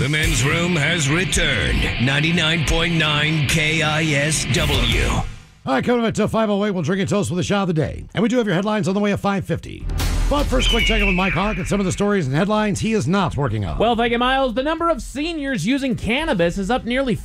The men's room has returned. 99.9 KISW. All right, coming up until 5:08, we'll drink and toast with the shot of the day. And we do have your headlines on the way at 5:50. But first, quick check-in with Mike Hawk and some of the stories and headlines he is not working on. Well, thank you, Miles. The number of seniors using cannabis is up nearly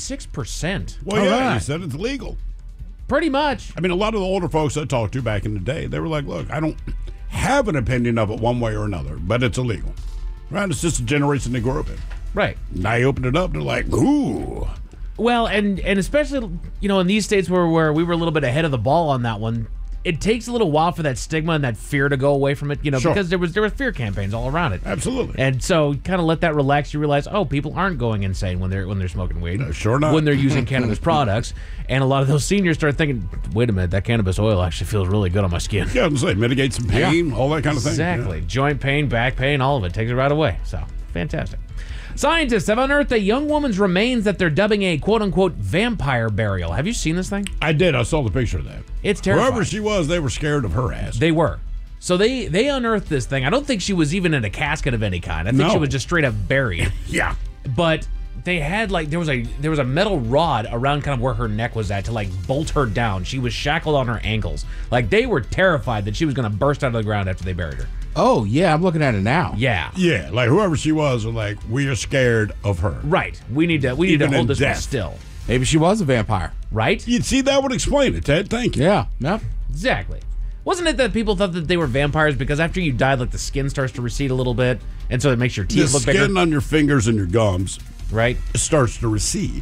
46%. Well, yeah, he said it's legal. Pretty much. I mean, a lot of the older folks I talked to back in the day, they were like, look, I don't have an opinion of it one way or another, but it's illegal. Right? It's just a generation they grew up in. Right. Now you open it up, they're like, ooh. Well, and especially, in these states where we were a little bit ahead of the ball on that one, it takes a little while for that stigma and that fear to go away from it, Sure. because there were fear campaigns all around it. Absolutely. And so kind of let that relax. You realize, people aren't going insane when they're smoking weed. No, sure not. When they're using cannabis products. And a lot of those seniors start thinking, wait a minute, that cannabis oil actually feels really good on my skin. Yeah, I was say mitigate some pain, all that kind of thing. Exactly. Joint pain, back pain, all of it. Takes it right away. So, fantastic. Scientists have unearthed a young woman's remains that they're dubbing a quote-unquote vampire burial. Have you seen this thing? I did. I saw the picture of that. It's terrifying. Whoever she was, they were scared of her ass. They were. So they unearthed this thing. I don't think she was even in a casket of any kind. I think she was just straight up buried. Yeah. But they had there was a metal rod around kind of where her neck was at to bolt her down. She was shackled on her ankles. They were terrified that she was going to burst out of the ground after they buried her. Oh, yeah, I'm looking at it now. Yeah. Yeah, whoever she was, were like, we are scared of her. Right. We need to hold this one still. Maybe she was a vampire. Right? You'd see, that would explain it, Ted. Thank you. Yeah. Yep. Exactly. Wasn't it that people thought that they were vampires because after you died, the skin starts to recede a little bit, and so it makes your teeth The look bigger? skin on your fingers and your gums Right. starts to recede.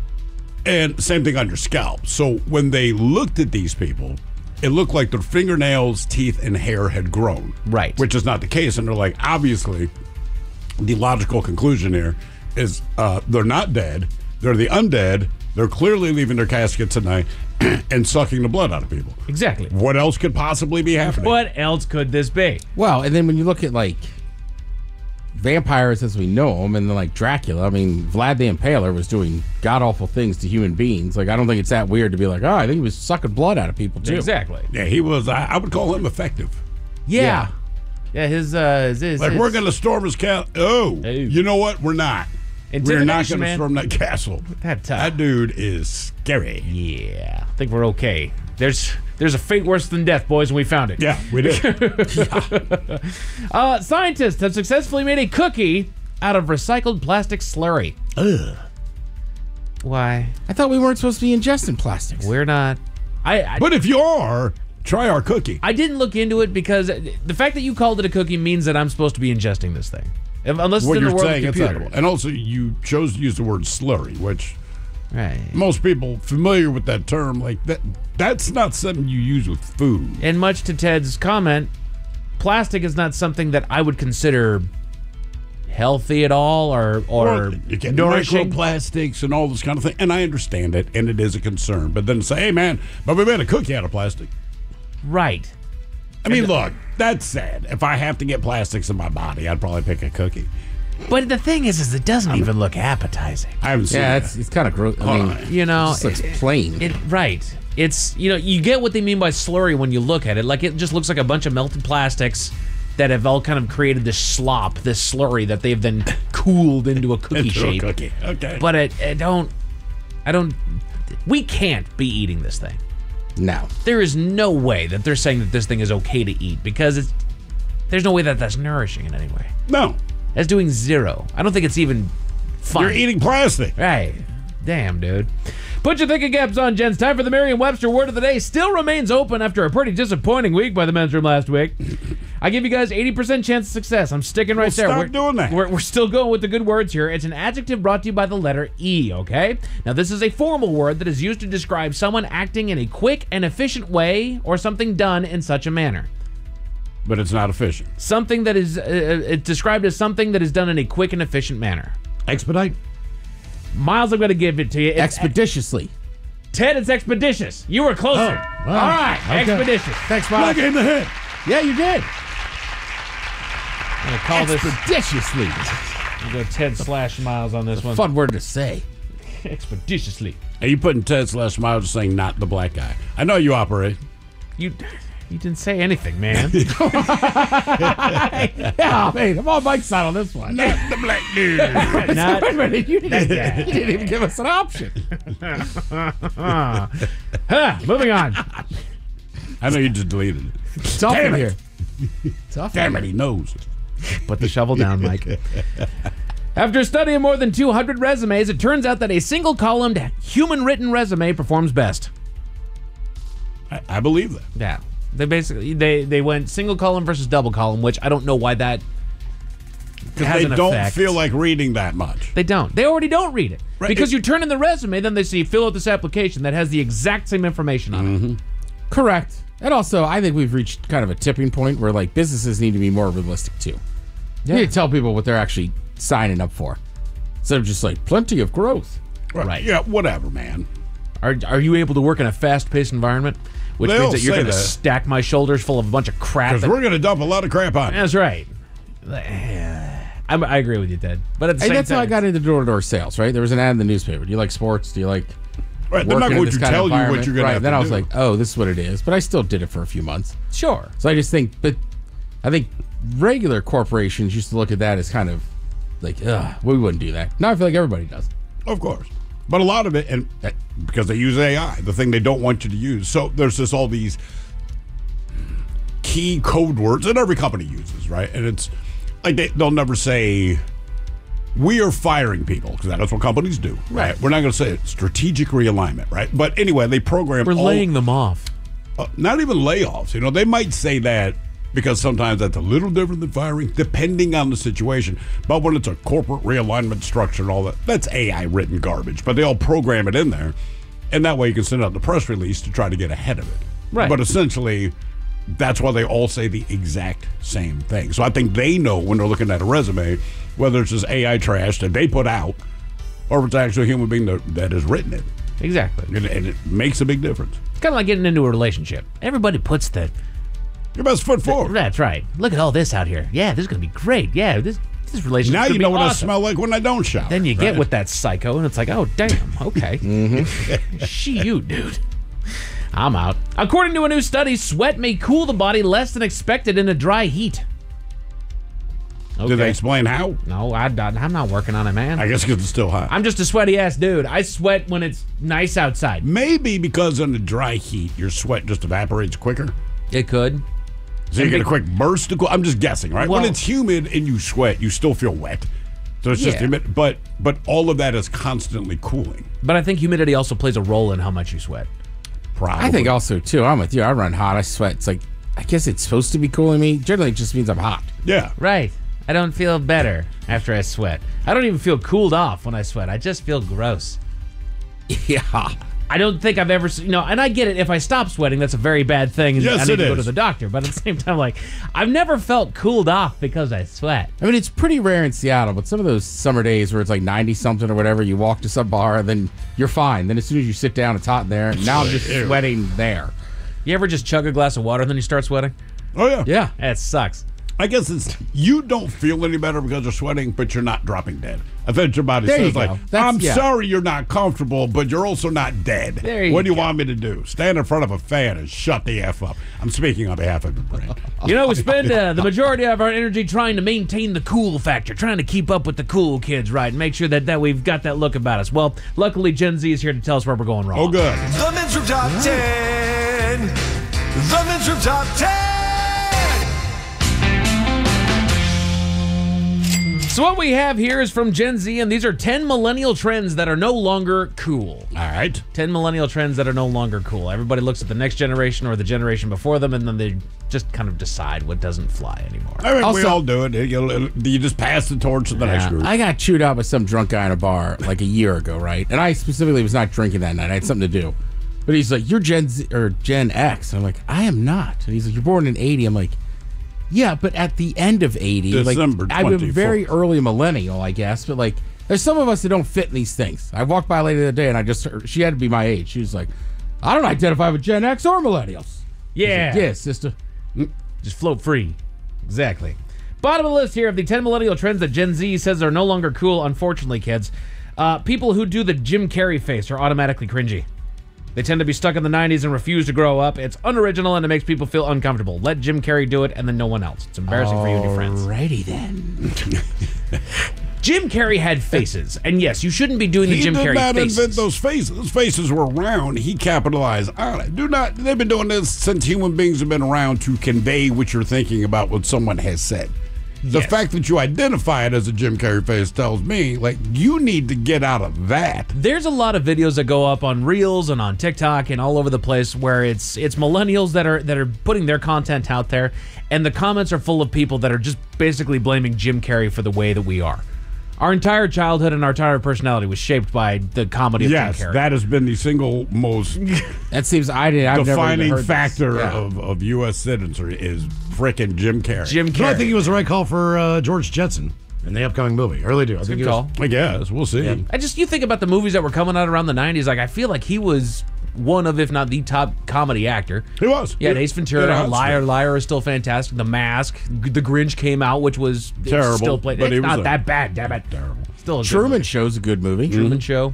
And same thing on your scalp. So when they looked at these people, it looked like their fingernails, teeth, and hair had grown. Right. Which is not the case. And they're like, obviously, the logical conclusion here is they're not dead. They're the undead. They're clearly leaving their caskets tonight and sucking the blood out of people. Exactly. What else could possibly be happening? What else could this be? Well, and then when you look at vampires as we know them, and then Dracula, I mean, Vlad the Impaler was doing god-awful things to human beings. I don't think it's that weird to be I think he was sucking blood out of people, too. Exactly. Yeah, he was, I would call him effective. Yeah. Yeah, his we're going to storm his castle. Oh, you know what? We're not. We're not going to storm that castle. That dude is scary. Yeah. I think we're okay. There's a fate worse than death, boys, and we found it. Yeah, we did. Scientists have successfully made a cookie out of recycled plastic slurry. Ugh. Why? I thought we weren't supposed to be ingesting plastics. We're not. But if you are, try our cookie. I didn't look into it because the fact that you called it a cookie means that I'm supposed to be ingesting this thing. Unless it's what in the you're world saying, of it's computers. edible. And also, you chose to use the word slurry, which right. most people familiar with that term, that's not something you use with food. And much to Ted's comment, plastic is not something that I would consider healthy at all or you get nourishing. Microplastics and all this kind of thing. And I understand it, and it is a concern. But then say, hey, man, but we made a cookie out of plastic. Right. I mean, look, that's sad. If I have to get plastics in my body, I'd probably pick a cookie. But the thing is it doesn't even look appetizing. I haven't seen that. It's kind of gross. I mean, it just looks plain. Right. It's, you get what they mean by slurry when you look at it. It just looks like a bunch of melted plastics that have all kind of created this slop, this slurry that they've then cooled into a cookie shape. A cookie. Okay. But we can't be eating this thing. No. There is no way that they're saying that this thing is okay to eat because there's no way that that's nourishing in any way. No. That's doing zero. I don't think it's even fun. You're eating plastic. Right. Damn, dude. Put your thinking caps on, gents. Time for the Merriam-Webster word of the day. Still remains open after a pretty disappointing week by the men's room last week. I give you guys 80% chance of success. I'm sticking right there. Stop doing that. We're still going with the good words here. It's an adjective brought to you by the letter E, okay? Now, this is a formal word that is used to describe someone acting in a quick and efficient way or something done in such a manner. But it's not efficient. Something that is it's described as something that is done in a quick and efficient manner. Expedite. Miles, I'm going to give it to you. Expeditiously. Ted, it's expeditious. You were closer. Oh, well, all right, okay. expeditious. Thanks, Miles. Look in the head. Yeah, you did. I'm going to call this. Expeditiously. I'm going to go Ted / Miles on this one. Fun word to say. Expeditiously. Are you putting Ted / Miles saying not the black guy? I know you operate. You You didn't say anything, man. Yeah, man, I'm on Mike's side on this one. Not the black dude. Not Wait a minute, you didn't even give us an option. Moving on. I know you just deleted it. Tough Damn in it. here. Tough. Damn it, he knows. Put the shovel down, Mike. After studying more than 200 resumes, it turns out that a single-columned, human-written resume performs best. I believe that. Yeah. They basically they went single column versus double column, which I don't know why that Because has they an don't effect. feel like reading that much. They don't. They already don't read it. Right. Because you turn in the resume, then they see fill out this application that has the exact same information on it. Correct. And also, I think we've reached kind of a tipping point where like businesses need to be more realistic too. You need to tell people what they're actually signing up for, instead of just like plenty of growth. Right. Yeah, whatever, man. Are you able to work in a fast-paced environment? Which They'll means that you're say going to that. stack my shoulders full of a bunch of crap. Because we're going to dump a lot of crap on you. That's right. I agree with you, Ted. But at the And same that's time, how I got into door-to-door sales, right? There was an ad in the newspaper. Do you like sports? Do you like Right, they're not working in going this to kind of tell you what environment? you're going to Right, have then to I was do. like, oh, this is what it is. But I still did it for a few months. Sure. So I just think, but I think regular corporations used to look at that as kind of like, ugh, we wouldn't do that. Now I feel like everybody does. Of course. But a lot of it, and because they use AI, the thing they don't want you to use. So there's just all these key code words that every company uses, right? And it's like they'll never say, we are firing people, because that's what companies do, right? We're not going to say strategic realignment, right? But anyway, they program We're all- laying them off. not even layoffs. You know, they might say that because sometimes that's a little different than firing, depending on the situation. But when it's a corporate realignment structure and all that, that's AI written garbage. But they all program it in there, and that way you can send out the press release to try to get ahead of it. Right. But essentially, that's why they all say the exact same thing. So I think they know when they're looking at a resume whether it's just AI trash that they put out, or if it's actually a human being that has written it. Exactly. And it makes a big difference. It's kind of like getting into a relationship. Everybody puts the... Your best foot forward. That's right. Look at all this out here. Yeah, this is going to be great. Yeah, this relationship's Now gonna you be know what I awesome. smell like when I don't shower. Then you get with that psycho, and it's like, oh, damn, okay. Shoot, dude. I'm out. According to a new study, sweat may cool the body less than expected in a dry heat. Okay. Did they explain how? No, I'm not working on it, man. I guess because it's still hot. I'm just a sweaty-ass dude. I sweat when it's nice outside. Maybe because in the dry heat, your sweat just evaporates quicker. It could. So you get a quick burst of cool. I'm just guessing, right? Well- when it's humid and you sweat, you still feel wet. So it's just Yeah. humid. But all of that is constantly cooling. But I think humidity also plays a role in how much you sweat. Probably. I think also too. I'm with you. I run hot. I sweat. It's like I guess it's supposed to be cooling me. Generally, it just means I'm hot. Yeah. Right. I don't feel better after I sweat. I don't even feel cooled off when I sweat. I just feel gross. Yeah. I don't think I've ever, and I get it. If I stop sweating, that's a very bad thing, and Yes, I need it to go to is. the doctor. But at the same time, like, I've never felt cooled off because I sweat. I mean, it's pretty rare in Seattle, but some of those summer days where it's like 90 something or whatever, you walk to some bar, then you're fine. Then as soon as you sit down, it's hot in there. And now I'm just Ew. sweating there. You ever just chug a glass of water and then you start sweating? Oh, yeah. Yeah. That sucks. I guess it's you don't feel any better because you're sweating, but you're not dropping dead. I think your body There you says, like, go. That's- I'm yeah. sorry you're not comfortable, but you're also not dead. There you what do you go. want me to do? Stand in front of a fan and shut the F up. I'm speaking on behalf of the brain. You know, we spend the majority of our energy trying to maintain the cool factor, trying to keep up with the cool kids, right, and make sure that we've got that look about us. Well, luckily, Gen Z is here to tell us where we're going wrong. Oh, good. The Men's Room Top 10. The Men's Room Top 10. So what we have here is from Gen Z, and these are 10 millennial trends that are no longer cool. All right. 10 millennial trends that are no longer cool. Everybody looks at the next generation or the generation before them, and then they just kind of decide what doesn't fly anymore. I mean, we Also- all do it. You just pass the torch to the next group. I got chewed out by some drunk guy in a bar like a year ago, right? And I specifically was not drinking that night. I had something to do. But he's like, you're Gen Z or Gen X. And I'm like, I am not. And he's like, you're born in 80. I'm like, yeah, but at the end of 80, December like, I'm a 24th. very early millennial, I guess. But like, there's some of us that don't fit in these things. I walked by later the other day and I just heard, she had to be my age. She was like, I don't identify with Gen X or millennials. Yeah. Yeah, sister. Just float free. Exactly. Bottom of the list here of the 10 millennial trends that Gen Z says are no longer cool, unfortunately, kids. People who do the Jim Carrey face are automatically cringy. They tend to be stuck in the 90s and refuse to grow up. It's unoriginal and it makes people feel uncomfortable. Let Jim Carrey do it and then no one else. It's embarrassing for you and your friends. Alrighty then. Jim Carrey had faces. And yes, you shouldn't be doing the Jim Carrey He did not faces. invent those faces. Those faces were around. He capitalized on it. They've been doing this since human beings have been around to convey what you're thinking about what someone has said. The Yes. fact that you identify it as a Jim Carrey face tells me, like, you need to get out of that. There's a lot of videos that go up on Reels and on TikTok and all over the place where it's millennials that are putting their content out there, and the comments are full of people that are just basically blaming Jim Carrey for the way that we are. Our entire childhood and our entire personality was shaped by the comedy of Yes, Jim Carrey. that has been the single most That seems I've never even defining heard this. factor Yeah. of U.S. citizenry is frickin' Jim Carrey. Jim But I Carrey. think it was the right call for George Jetson in the upcoming movie. I really do. I think Good he was. call. I guess. We'll see. You think about the movies that were coming out around the 90s, like I feel like he was one of, if not the top comedy actor. He was. Yeah, Ace Ventura, Yeah, Liar, Liar is still fantastic. The Mask, The Grinch came out, which was Terrible, Still played. but It's he was not a- that bad, damn it. Terrible. Still a good Truman movie. Show's a good movie. Truman Show.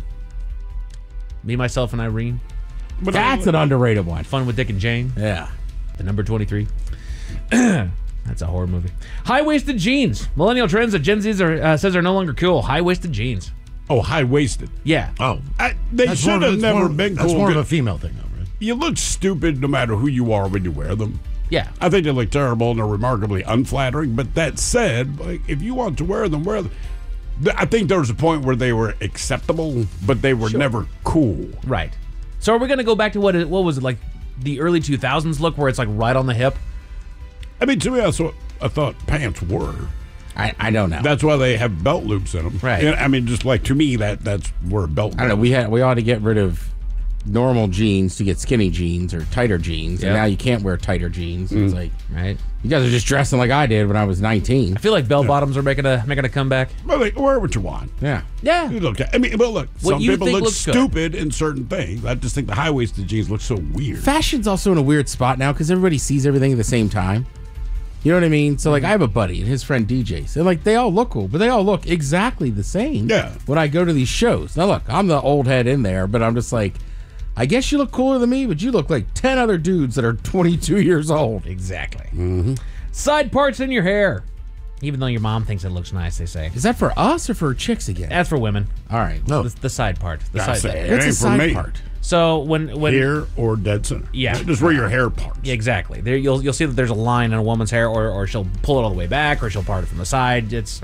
Me, Myself, and Irene. But That's an underrated one. Fun with Dick and Jane. Yeah. The number 23. That's a horror movie. High-waisted jeans. Millennial trends that Gen Z says are no longer cool. High-waisted jeans. Oh, high-waisted. Yeah. Oh, They that's should have never been been cool. That's more of a female thing, though, right? You look stupid no matter who you are when you wear them. Yeah. I think they look terrible and they're remarkably unflattering. But that said, like, if you want to wear them, wear them. I think there was a point where they were acceptable, but they were never cool. Right. So are we going to go back to what was it, like the early 2000s look where it's like right on the hip? I mean, to me, that's what I thought pants were. I don't know. That's why they have belt loops in them. Right. I mean, just like to me, that's where a belt. I don't know. We ought to get rid of normal jeans to get skinny jeans or tighter jeans, Yep. and now you can't wear tighter jeans. It's like Right. you guys are just dressing like I did when I was 19. I feel like bell bottoms are making a comeback. Well, like, wear what you want. Yeah. Yeah. You look. I mean, but look, What some you people think look looks good. stupid in certain things. I just think the high-waisted jeans look so weird. Fashion's also in a weird spot now because everybody sees everything at the same time. You know what I mean? So like I have a buddy and his friend DJs, and like they all look cool, but they all look exactly the same. Yeah. When I go to these shows. Now look, I'm the old head in there, but I'm just like, I guess you look cooler than me, but you look like 10 other dudes that are 22 years old. Exactly. Side parts in your hair. Even though your mom thinks it looks nice, they say. Is that for us or for chicks again? That's for women. All right. No. The side part. The I side. say, it What's ain't the for side me. part? So when Here or dead center. Yeah. Just where your hair parts. Yeah, exactly. There you'll see that there's a line in a woman's hair, or she'll pull it all the way back, or she'll part it from the side. It's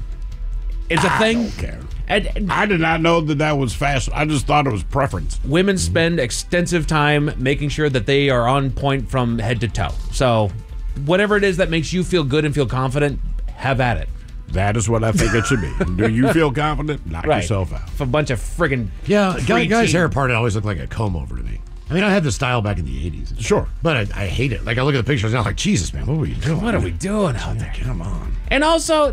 a thing. I don't care. And I did not know that was fashion. I just thought it was preference. women spend extensive time making sure that they are on point from head to toe. So whatever it is that makes you feel good and feel confident, have at it. That is what I think it should be. Do you feel confident? Knock Right. yourself out. If a bunch of friggin' Yeah, guys' teen- hair part always looked like a comb over to me. I mean, I had this style back in the 80s. Sure. But I hate it. Like, I look at the pictures now, like, Jesus, man, what were you doing? What are we doing out there? Come on. And also,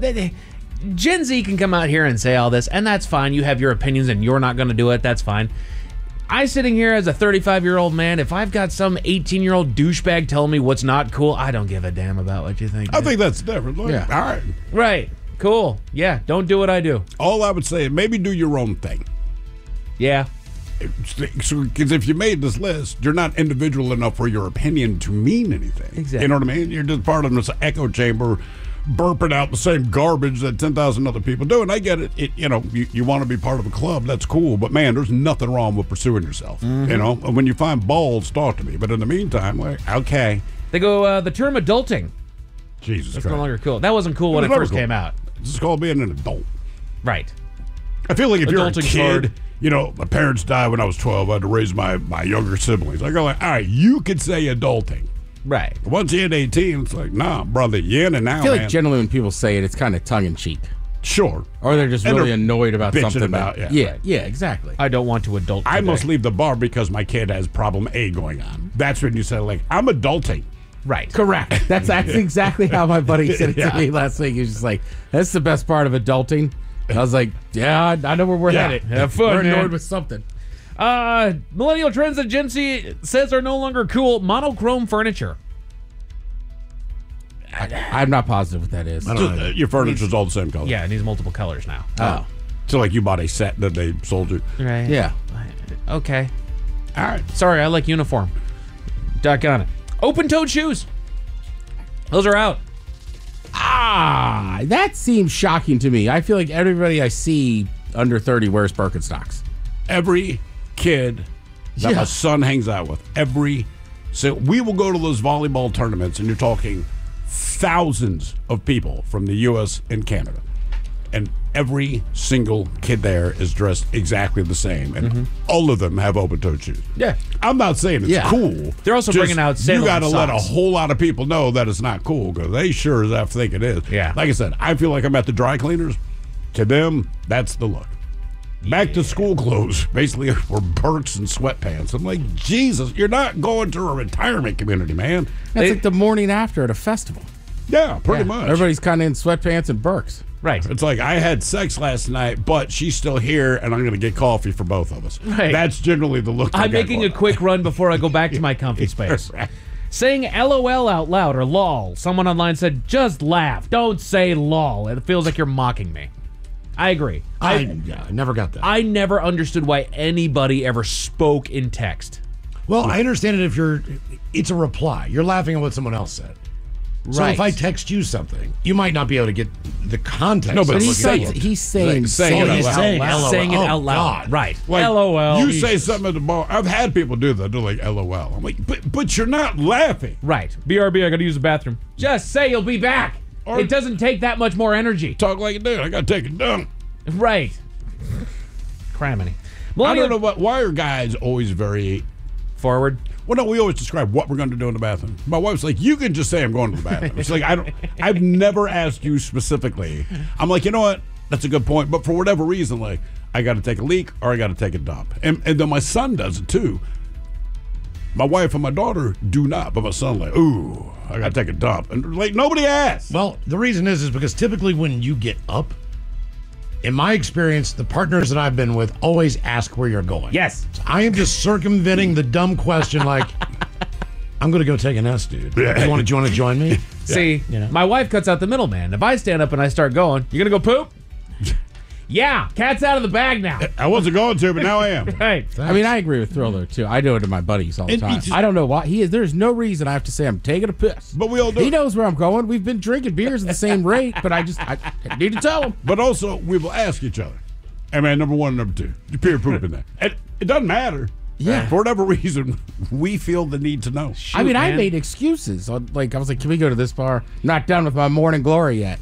Gen Z can come out here and say all this, and that's fine. You have your opinions, and you're not going to do it. That's fine. I sitting here as a 35-year-old man, if I've got some 18-year-old douchebag telling me what's not cool, I don't give a damn about what you think. I think that's different. Look, Yeah. All right. Right. Cool. Yeah. Don't do what I do. All I would say is maybe do your own thing. Yeah. Because if you made this list, you're not individual enough for your opinion to mean anything. Exactly. You know what I mean? You're just part of this echo chamber, burping out the same garbage that 10,000 other people do. And I get it. You want to be part of a club. That's cool. But man, there's nothing wrong with pursuing yourself. Mm-hmm. You know, and when you find balls, talk to me. But in the meantime, like, okay, They go, the term adulting. Jesus That's Christ. no longer cool. That wasn't cool when It it was first never came cool. out. This is called being an adult. Right. I feel like if you're a Adulting's kid, hard. you know, my parents died when I was 12. I had to raise my younger siblings. I go like, all right, you could say adulting. Right. Once you hit 18, it's like, nah, brother, you're in it now, I feel man. like generally when people say it, it's kind of tongue in cheek, Sure. or they're just And really they're annoyed about bitching something. about, yeah, exactly. I don't want to adult I today. must leave the bar because my kid has problem A going on. That's when you say, like, I'm adulting. Right. Correct. That's exactly how my buddy said it Yeah. to me last week. He was just like, "That's the best part of adulting." And I was like, "Yeah, I know where we're Yeah. headed. Have fun, We're man." annoyed with something." Millennial trends that Gen Z says are no longer cool. Monochrome furniture. I'm not positive what that is. I don't know. Your furniture's all the same color. Yeah, it needs multiple colors now. Oh, So, like, you bought a set that they sold you. Right. yeah. Okay. All right. Sorry, I like uniform. Duck on it. Open-toed shoes. Those are out. That seems shocking to me. I feel like everybody I see under 30 wears Birkenstocks. Every kid that my son hangs out with, so we will go to those volleyball tournaments, and you're talking thousands of people from the U.S. and Canada. And every single kid there is dressed exactly the same. And all of them have open-toed shoes. Yeah. I'm not saying it's cool. They're also bringing out You sandals got to and let a socks. whole lot of people know that it's not cool, because they sure as F think it is. Yeah. Like I said, I feel like I'm at the dry cleaners. To them, that's the look. Back to school clothes, basically, were Birks and sweatpants. I'm like, Jesus, you're not going to a retirement community, man. That's like the morning after at a festival. Yeah, pretty much. Everybody's kind of in sweatpants and Birks. Right. It's like, I had sex last night, but she's still here, and I'm going to get coffee for both of us. Right. That's generally the look I'm making a quick run before I go back to my comfy space. Right. Saying LOL out loud or lol. Someone online said, just laugh. Don't say lol. It feels like you're mocking me. I agree. I never got that. I never understood why anybody ever spoke in text. Well, I understand it if it's a reply. You're laughing at what someone else said. So Right. if I text you something, you might not be able to get the context. No, but of He's what say you're it. looking he's saying Saying it out he's loud. saying LOL. Saying it out loud. God. Right. Like, LOL. You say something at the bar. I've had people do that. They're like, LOL. I'm like, but you're not laughing. Right. BRB, I gotta use the bathroom. Just say you'll be back. Or- It doesn't take that much more energy. Talk like a dude. I got to take a dump. Right. Criminy. I don't know why are guys always very. Forward. Well, no, we always describe what we're going to do in the bathroom. My wife's like, you can just say I'm going to the bathroom. She's like, I've never asked you specifically. I'm like, you know what? That's a good point. But for whatever reason, like, I got to take a leak or I got to take a dump. And then my son does it too. My wife and my daughter do not, but my son like, ooh, I got to take a dump. And like, nobody asked. Well, the reason is because typically when you get up, in my experience, the partners that I've been with always ask where you're going. Yes. So I am just circumventing the dumb question like, I'm going to go take an S, dude. Yeah. You want to join me? See, You know. my wife cuts out the middleman. If I stand up and I start going, you gonna go poop? Yeah, cat's out of the bag now. I wasn't going to, but now I am. Right. I mean, I agree with Thriller too. I do it to my buddies all the And time. it's- I don't know why there's no reason I have to say I'm taking a piss. But we all do. He knows where I'm going. We've been drinking beers at the same rate, but I need to tell him. But also, we will ask each other, hey man, number one, number two, you peer poop in there. And it doesn't matter. Yeah. For whatever reason, we feel the need to know. I mean, I man. made excuses. I was like, can we go to this bar? I'm not done with my morning glory yet.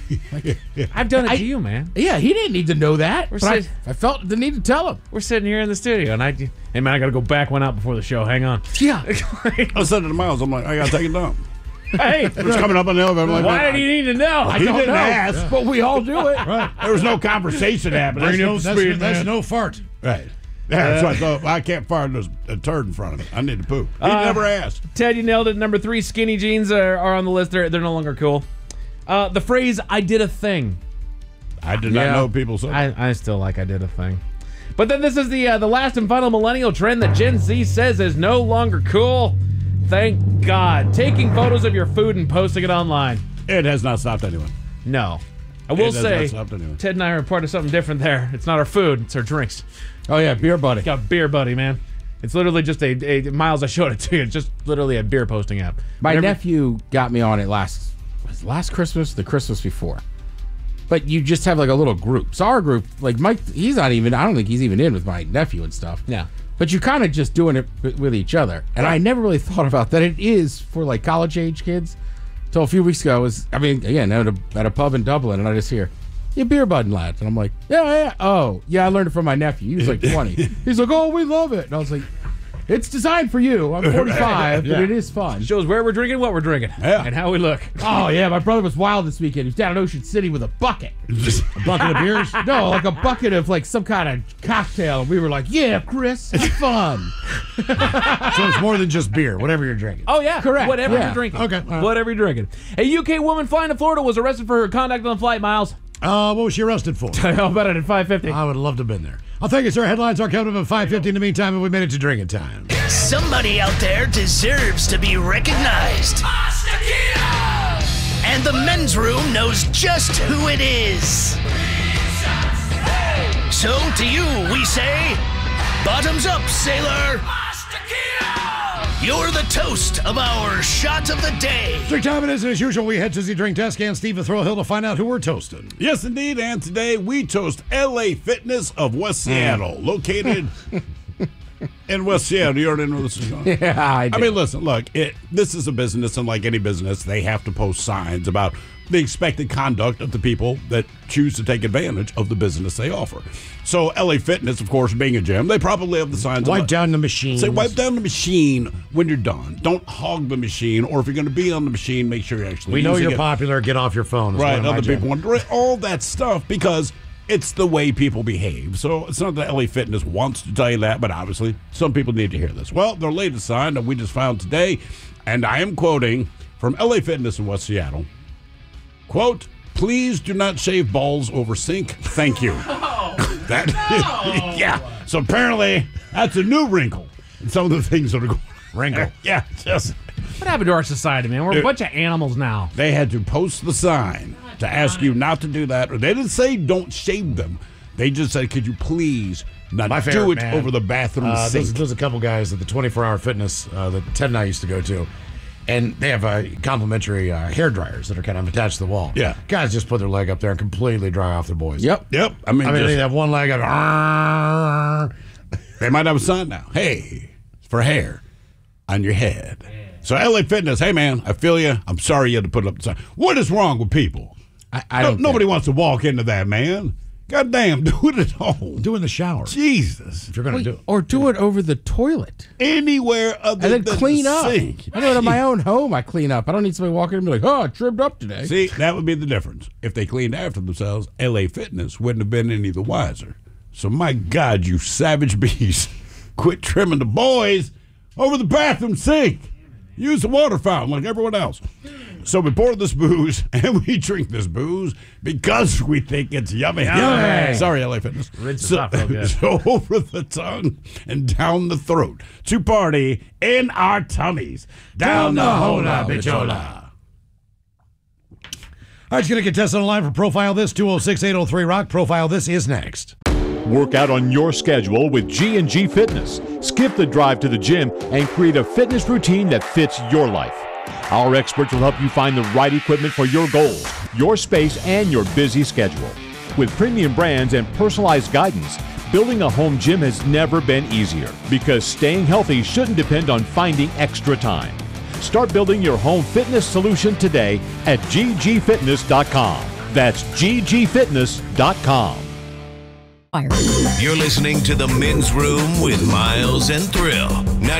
I've done it to you, man. Yeah, he didn't need to know that. We're But safe. I felt the need to tell him. We're sitting here in the studio, and hey man, I gotta go back one out before the show. Hang on. Yeah. I said it to Miles, I'm like, I got to take a dump. Hey, It's coming up on the elevator. I'm like, why did he need to know? He didn't ask. But we all do it. There was no conversation happening. That's, no, That's that's, speed, that's man. no fart. Right. Yeah, that's what I thought. I can't fire a turd in front of me. I need to poop. He never asked. Ted, you nailed it. Number 3, skinny jeans are on the list. They're no longer cool. The phrase "I did a thing." I did not know people said that. I still like "I did a thing." But then this is the last and final millennial trend that Gen Z says is no longer cool. Thank God. Taking photos of your food and posting it online. It has not stopped anyone. No. I will It has say, not stopped anyone. Ted and I are a part of something different there. It's not our food, it's our drinks. Oh, yeah, beer buddy. Got Beer Buddy, man. It's literally just a Miles, I showed it to you. It's just literally a beer posting app. My Whenever- nephew got me on it last Christmas, the Christmas before. But you just have like a little group. So our group, like Mike, I don't think he's even in with my nephew and stuff. Yeah. But you're kind of just doing it with each other. And I never really thought about that. It is for like college age kids. Till a few weeks ago, again, at a pub in Dublin, and I just hear, "Yeah, beer budding, lads." And I'm like, yeah. Oh, yeah, I learned it from my nephew. He was like 20. He's like, "Oh, we love it." And I was like, it's designed for you. I'm 45, but it is fun. Shows where we're drinking, what we're drinking, Yeah. and how we look. Oh, yeah, my brother was wild this weekend. He was down in Ocean City with a bucket. A bucket of beers? No, like a bucket of like some kind of cocktail. And we were like, yeah, Chris, it's fun. So it's more than just beer, whatever you're drinking. Oh, yeah. Correct, Whatever yeah. you're drinking. Okay, all right. Whatever you're drinking. A UK woman flying to Florida was arrested for her conduct on the flight, Miles. What was she arrested for? How about it at 5:50? I would love to have been there. I'll thank you, sir. Headlines are coming up at 5:50. In the meantime, we made it to drinking time. Somebody out there deserves to be recognized. And the men's room knows just who it is. So to you, we say, bottoms up, sailor. You're the toast of our shot of the day. Drink time it is, and as usual, we head to the drink desk and Steve at Thrill Hill to find out who we're toasting. Yes, indeed. And today we toast LA Fitness of West Seattle, located in West Seattle. You already know where this is going. Yeah, I do. I mean, listen, look, this is a business, and like any business, they have to post signs about the expected conduct of the people that choose to take advantage of the business they offer. So LA Fitness, of course, being a gym, they probably have the signs. Wipe down the machine. Say, wipe down the machine when you're done. Don't hog the machine, or if you're going to be on the machine, make sure you're actually We know using you're it. popular. Get off your phone. is Right, one of my other people jams. want all that stuff because it's the way people behave. So it's not that LA Fitness wants to tell you that, but obviously some people need to hear this. Well, their latest sign that we just found today, and I am quoting from LA Fitness in West Seattle, quote, "Please do not shave balls over sink. Thank you." Yeah. So apparently that's a new wrinkle in some of the things that are going on. Wrinkle. Yeah, just What happened to our society, man? We're a bunch of animals now. they had to post the sign to ask you not to do that. Or they didn't say don't shave them. They just said, could you please not My do favorite, it man. over the bathroom sink? There's a couple guys at the 24-hour fitness that Ted and I used to go to, and they have complimentary hair dryers that are kind of attached to the wall. Yeah. Guys just put their leg up there and completely dry off their boys. Yep. Yep. I mean, They just- have one leg up. they might have a sign now. Hey, it's for hair on your head. So LA Fitness, hey man, I feel you. I'm sorry you had to put up the sign. What is wrong with people? I don't. Nobody wants to walk into that, man. God damn, do it at home. Do it in the shower Jesus. if you're going to do it. Or do it over the toilet. Anywhere other And then than clean the up. sink. I do it in my own home. I clean up. I don't need somebody walking in and be like, "Oh, I trimmed up today." See, that would be the difference. If they cleaned after themselves, LA Fitness wouldn't have been any the wiser. So, my God, you savage beast, quit trimming the boys over the bathroom sink. Use the water fountain like everyone else. So, we pour this booze and we drink this booze because we think it's yummy. Yummy. Sorry, LA Fitness. Rinse is not real good. So, over the tongue and down the throat to party in our tummies. Down the hola bichola. All right, you're going to get tested online for Profile This, 206-803-ROCK. Profile This is next. Work out on your schedule with G&G Fitness. Skip the drive to the gym and create a fitness routine that fits your life. Our experts will help you find the right equipment for your goals, your space, and your busy schedule. With premium brands and personalized guidance, building a home gym has never been easier because staying healthy shouldn't depend on finding extra time. Start building your home fitness solution today at ggfitness.com. That's ggfitness.com. You're listening to The Men's Room with Miles and Thrill.